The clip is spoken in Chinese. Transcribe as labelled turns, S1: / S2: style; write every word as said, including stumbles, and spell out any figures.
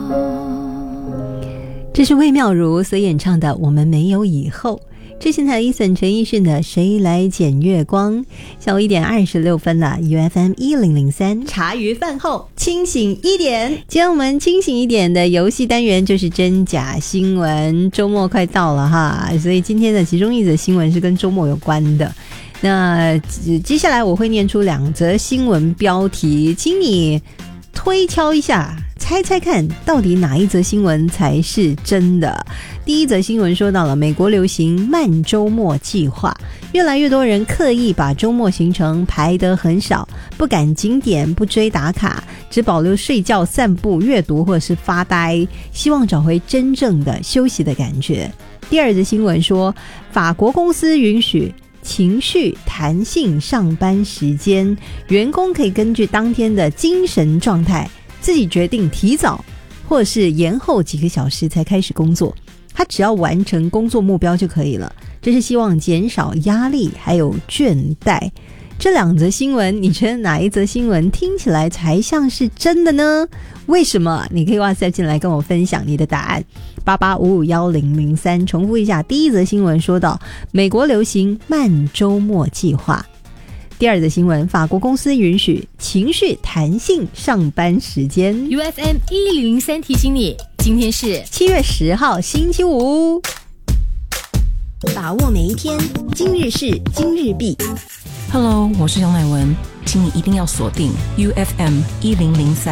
S1: 这是魏妙如所演唱的《我们没有以后》。之前台 Eason 陈奕迅的《谁来捡月光》。下午一点二十六分了 ，U F M 一零零三，茶余饭后清醒一点。今天我们清醒一点的游戏单元就是真假新闻。周末快到了哈，所以今天的其中一则新闻是跟周末有关的。那接下来我会念出两则新闻标题，请你推敲一下，猜猜看到底哪一则新闻才是真的。第一则新闻说到了美国流行慢周末计划，越来越多人刻意把周末行程排得很少，不赶景点，不追打卡，只保留睡觉、散步、阅读或者是发呆，希望找回真正的休息的感觉。第二则新闻说，法国公司允许情绪弹性上班时间，员工可以根据当天的精神状态自己决定提早或者是延后几个小时才开始工作，他只要完成工作目标就可以了。这是希望减少压力还有倦怠。这两则新闻，你觉得哪一则新闻听起来才像是真的呢？为什么？你可以哇塞进来跟我分享你的答案。八八五五一零零三，重复一下，第一则新闻说到美国流行慢周末计划。第二则新闻，法国公司允许情绪弹性上班时间。
S2: U F M 一零零三提醒你，今天是
S1: 七月十号星期五，
S3: 把握每一天，今日事今日毕。
S4: Hello， 我是杨乃文，请你一定要锁定 U F M 一零零三